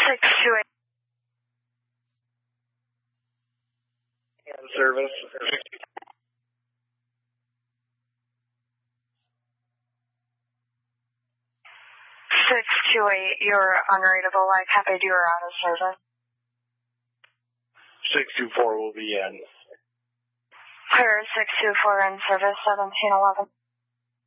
628. Service. 628, you're unreadable. I copied you are out of service. 624 will be in. Clear 624 in service, 1711.